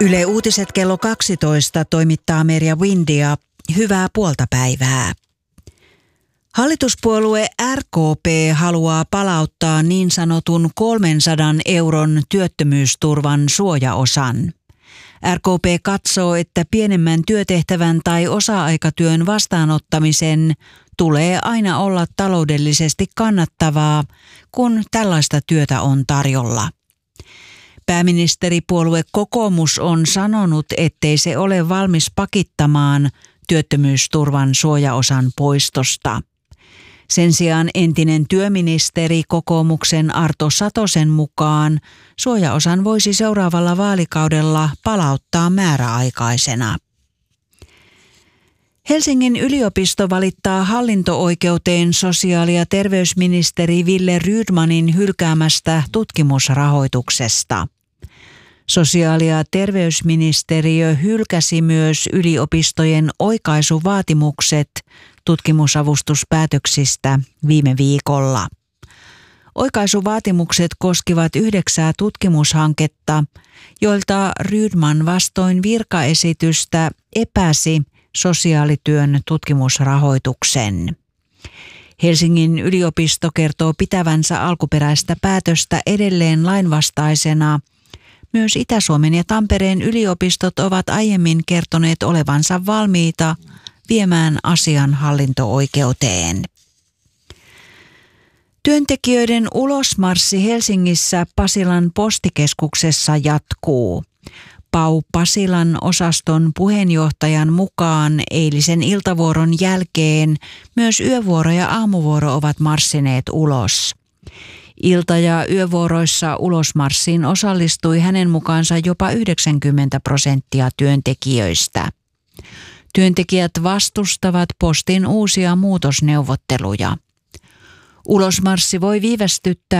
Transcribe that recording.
Yle Uutiset kello 12 toimittaa Merja Windia. Hyvää puolta päivää. Hallituspuolue RKP haluaa palauttaa niin sanotun 300 euron työttömyysturvan suojaosan. RKP katsoo, että pienemmän työtehtävän tai osa-aikatyön vastaanottamisen tulee aina olla taloudellisesti kannattavaa, kun tällaista työtä on tarjolla. Pääministeripuolue Kokoomus on sanonut, ettei se ole valmis pakittamaan työttömyysturvan suojaosan poistosta. Sen sijaan entinen työministeri kokoomuksen Arto Satosen mukaan suojaosan voisi seuraavalla vaalikaudella palauttaa määräaikaisena. Helsingin yliopisto valittaa hallinto-oikeuteen sosiaali- ja terveysministeri Wille Rydmanin hylkäämästä tutkimusrahoituksesta. Sosiaali- ja terveysministeriö hylkäsi myös yliopistojen oikaisuvaatimukset tutkimusavustuspäätöksistä viime viikolla. Oikaisuvaatimukset koskivat 9 tutkimushanketta, joilta Rydman vastoin virkaesitystä epäsi sosiaalityön tutkimusrahoituksen. Helsingin yliopisto kertoo pitävänsä alkuperäistä päätöstä edelleen lainvastaisena. Myös Itä-Suomen ja Tampereen yliopistot ovat aiemmin kertoneet olevansa valmiita viemään asian hallinto-oikeuteen. Työntekijöiden ulosmarssi Helsingissä Pasilan postikeskuksessa jatkuu. Pau Pasilan osaston puheenjohtajan mukaan eilisen iltavuoron jälkeen myös yövuoro ja aamuvuoro ovat marssineet ulos. Ilta- ja yövuoroissa ulosmarssiin osallistui hänen mukaansa jopa 90% työntekijöistä. Työntekijät vastustavat postin uusia muutosneuvotteluja. Ulosmarssi voi viivästyttää